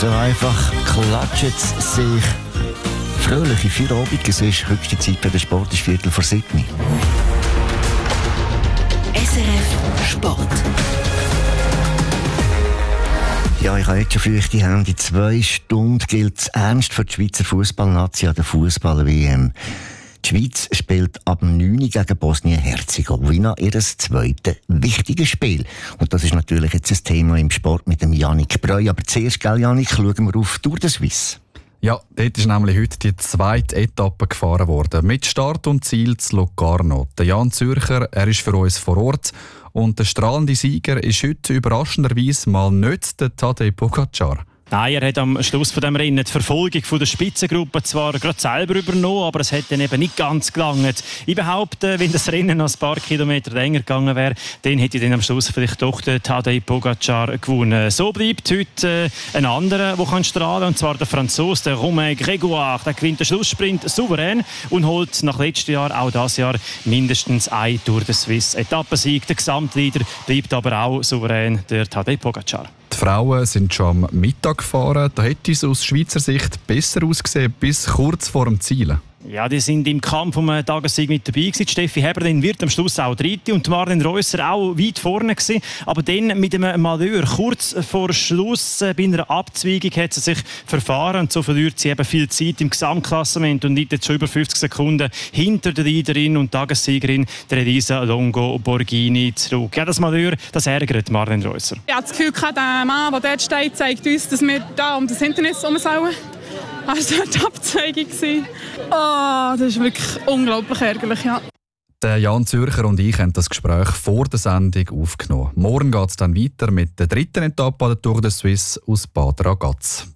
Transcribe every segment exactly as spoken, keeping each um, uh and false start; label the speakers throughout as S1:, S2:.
S1: So einfach klatscht es sich. Fröhliche Feierabend, es ist höchste Zeit für den Sport, ist Viertel vor Sydney.
S2: S R F Sport.
S1: Ja, ich habe jetzt schon vielleicht die Hände. In zwei Stunden gilt es ernst für die Schweizer Fußballnation an der Fußball-W M. Die Schweiz spielt ab neun Uhr gegen Bosnien-Herzegowina ihr zweites wichtiges Spiel. Und das ist natürlich jetzt ein Thema im Sport mit dem Yannick Breu. Aber zuerst, gell, Yannick, schauen wir auf Tour de Suisse. Ja, dort ist nämlich heute die zweite Etappe gefahren worden. Mit Start und Ziel zu Locarno. Der Jan Zürcher, er ist für uns vor Ort. Und der strahlende Sieger ist heute überraschenderweise mal nicht der Tadej Pogačar.
S3: Nein, er hat am Schluss von dem Rennen die Verfolgung von der Spitzengruppe zwar gerade selber übernommen, aber es hat dann eben nicht ganz gelangt. Ich behaupte, wenn das Rennen noch ein paar Kilometer länger gegangen wäre, dann hätte dann am Schluss vielleicht doch der Tadej Pogačar gewonnen. So bleibt heute äh, ein anderer, der kann strahlen, und zwar der Franzose, der Romain Grégoire. Der gewinnt den Schlusssprint souverän und holt nach letztem Jahr auch dieses Jahr mindestens ein Tour de Suisse Etappensieg. Der Gesamtleader bleibt aber auch souverän, der Tadej Pogačar.
S4: Die Frauen sind schon am Mittag gefahren. Da hätte es aus Schweizer Sicht besser ausgesehen, bis kurz vor dem Ziel.
S3: Ja, die sind im Kampf um einen Tagessieg mit dabei gewesen. Steffi Heberlin wird am Schluss auch Dritte und Marlen Reusser auch weit vorne gewesen. Aber dann mit einem Malheur, kurz vor Schluss äh, bei einer Abzweigung hat sie sich verfahren und so verliert sie eben viel Zeit im Gesamtklassement und liegt jetzt schon über fünfzig Sekunden hinter der Leaderin und Tagessiegerin der Elisa Longo Borghini zurück. Ja, das Malheur, das ärgert Marlen Reusser.
S5: Ich habe das Gefühl, der Mann, der dort steht, zeigt uns, dass wir da um das Hindernis herum sollen. Also die Abzweigung war. Oh, das ist wirklich unglaublich ärgerlich, ja.
S4: Der Jan Zürcher und ich haben das Gespräch vor der Sendung aufgenommen. Morgen geht es dann weiter mit der dritten Etappe der Tour de Suisse aus Bad Ragaz.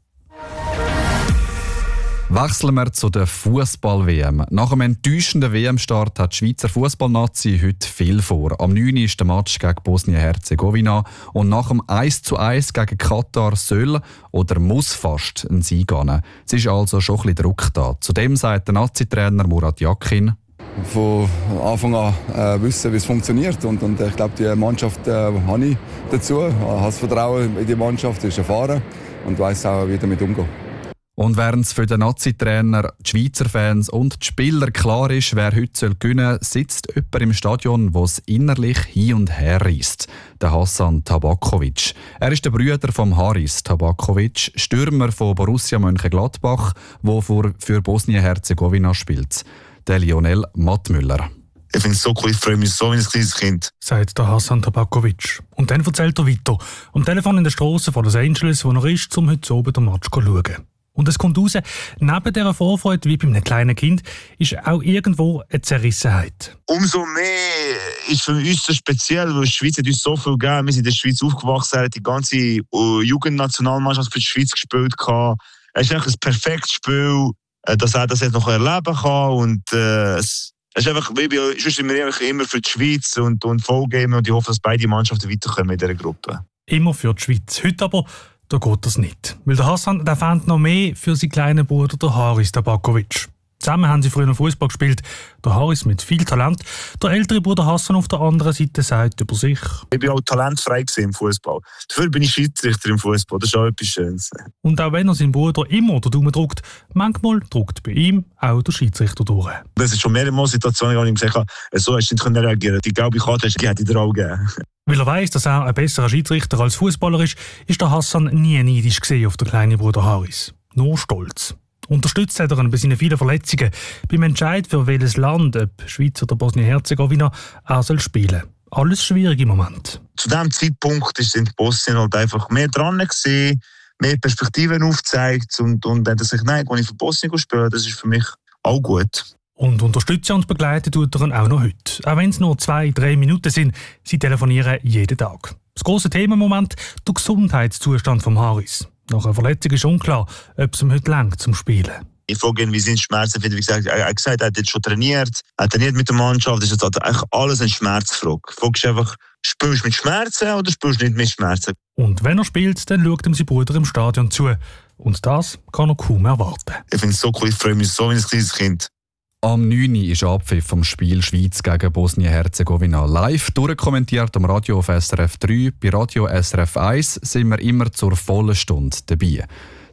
S4: Wechseln wir zu der Fußball-W M. Nach einem enttäuschenden W M-Start hat die Schweizer Fußballnazi heute viel vor. Am neun Uhr ist der Match gegen Bosnien-Herzegowina und nach dem eins zu eins gegen Katar soll oder muss fast ein Sieg gehen. Es ist also schon ein bisschen Druck da. Zudem sagt der Nazi-Trainer Murat Yakin:
S6: Von Anfang an äh, wissen, wie es funktioniert. Und, und ich glaube, die Mannschaft äh, habe ich dazu. Ich habe das Vertrauen in die Mannschaft, ist erfahren und weiss auch, wie damit umgehen.
S4: Und während es für den Nazi-Trainer, die Schweizer Fans und die Spieler klar ist, wer heute gewinnen soll, sitzt jemand im Stadion, der es innerlich hin und her reisst. Der Hassan Tabakovic. Er ist der Bruder von Haris Tabakovic, Stürmer von Borussia Mönchengladbach, der für, für Bosnien-Herzegowina spielt. Der Lionel Mattmüller.
S7: Ich finde es so cool, ich freue mich so wie ein kleines Kind.
S8: Sagt der Hassan Tabakovic. Und dann erzählt er weiter. Am Telefon in der Straße von Los Angeles, wo er ist, um heute oben den Match zu schauen. Und es kommt raus, neben dieser Vorfreude, wie bei einem kleinen Kind, ist auch irgendwo eine Zerrissenheit.
S7: Umso mehr ist für uns so speziell, weil die Schweiz hat uns so viel gegeben. Wir sind in der Schweiz aufgewachsen, hat die ganze Jugendnationalmannschaft für die Schweiz gespielt. Es ist einfach ein perfektes Spiel, dass er das jetzt noch erleben kann. Und äh, es ist einfach, wie bei uns sind wir immer für die Schweiz und, und Vollgeben. Und ich hoffe, dass beide Mannschaften weiterkommen in dieser Gruppe.
S8: Immer für die Schweiz. Heute aber da geht das nicht. Weil der Hassan, der fand noch mehr für seinen kleinen Bruder, der Haris Tabakovic. Zusammen haben sie früher Fußball gespielt. Der Haris mit viel Talent. Der ältere Bruder Hassan auf der anderen Seite sagt über sich:
S7: Ich war auch talentfrei im Fußball. Dafür bin ich Schiedsrichter im Fußball. Das ist auch etwas Schönes.
S8: Und auch wenn er seinen Bruder immer den Daumen drückt, manchmal drückt bei ihm auch der Schiedsrichter durch.
S7: Das ist schon mehrere Situationen, wo ich ihm gesagt habe, so hast du nicht reagieren können. Die gelbe Karte die hätte ich dir auch gegeben.
S8: Weil er weiss, dass er ein besserer Schiedsrichter als Fußballer ist, ist der Hassan nie neidisch gesehen auf den kleinen Bruder Haris. Nur stolz. Unterstützt hat er ihn bei seinen vielen Verletzungen. Beim Entscheid, für welches Land, ob Schweiz oder Bosnien-Herzegowina, er soll spielen. Alles schwierig im Moment.
S7: Zu diesem Zeitpunkt sind die Bosnien halt einfach mehr dran gewesen, mehr Perspektiven aufgezeigt. Und, und wenn er sich nein, wenn ich für Bosnien spiele, das ist für mich auch gut.
S8: Und unterstützen und begleiten tut er ihn auch noch heute. Auch wenn es nur zwei, drei Minuten sind, sie telefonieren jeden Tag. Das grosse Thema im Moment, der Gesundheitszustand von Haris. Nach einer Verletzung ist unklar, ob es ihm heute reicht zum Spielen.
S7: Ich frage ihn, wie sind die Schmerzen? Wie gesagt, er hat gesagt, er hat jetzt schon trainiert, er hat trainiert mit der Mannschaft. Das ist jetzt eigentlich alles eine Schmerzfrage. Fragst du einfach, spielst du mit Schmerzen oder spielst du nicht mit Schmerzen?
S8: Und wenn er spielt, dann schaut ihm sein Bruder im Stadion zu. Und das kann er kaum erwarten.
S7: Ich finde es so cool, ich freue mich so wie ein kleines Kind.
S4: Am neun Uhr ist Abpfiff vom Spiel Schweiz gegen Bosnien-Herzegowina. Live durchkommentiert am Radio auf S R F drei. Bei Radio S R F eins sind wir immer zur vollen Stunde dabei.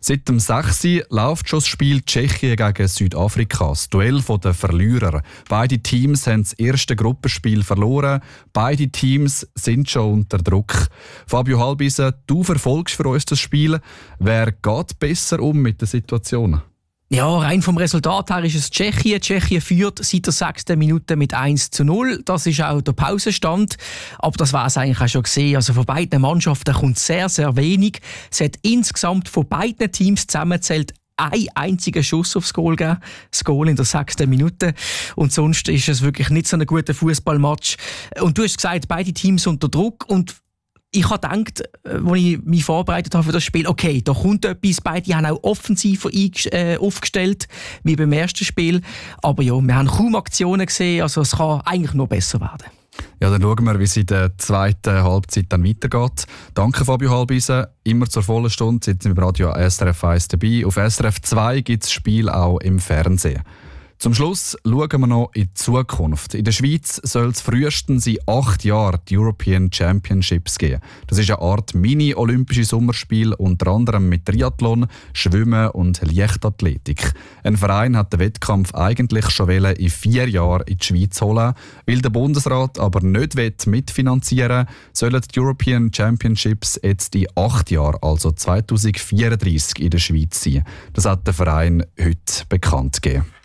S4: Seit dem sechs Uhr läuft schon das Spiel Tschechien gegen Südafrika, das Duell der Verlierer. Beide Teams haben das erste Gruppenspiel verloren. Beide Teams sind schon unter Druck. Fabio Halbisen, du verfolgst für uns das Spiel. Wer geht besser um mit der Situation?
S9: Ja, rein vom Resultat her ist es Tschechien. Tschechien führt seit der sechsten Minute mit eins zu null. Das ist auch der Pausenstand. Aber das war es eigentlich auch schon gesehen. Also von beiden Mannschaften kommt sehr, sehr wenig. Es hat insgesamt von beiden Teams zusammenzählt ein einziger Schuss aufs Goal gegeben. Das Goal in der sechsten Minute. Und sonst ist es wirklich nicht so ein guter Fußballmatch. Und du hast gesagt, beide Teams unter Druck. Und ich habe gedacht, als ich mich vorbereitet habe für das Spiel, okay, da kommt etwas. Beide haben auch offensiver äh, aufgestellt, wie beim ersten Spiel. Aber ja, wir haben kaum Aktionen gesehen, also es kann eigentlich noch besser werden.
S4: Ja, dann schauen wir, wie es in der zweiten Halbzeit dann weitergeht. Danke, Fabio Halbisen. Immer zur vollen Stunde sitzen wir im Radio S R F eins dabei. Auf S R F zwei gibt es das Spiel auch im Fernsehen. Zum Schluss schauen wir noch in die Zukunft. In der Schweiz soll es frühestens in acht Jahren die European Championships geben. Das ist eine Art Mini-olympische Sommerspiel, unter anderem mit Triathlon, Schwimmen und Leichtathletik. Ein Verein hat den Wettkampf eigentlich schon in vier Jahren in die Schweiz holen. Weil der Bundesrat aber nicht mitfinanzieren will, sollen die European Championships jetzt in acht Jahren, also zwanzig vierunddreißig, in der Schweiz sein. Das hat der Verein heute bekannt gegeben.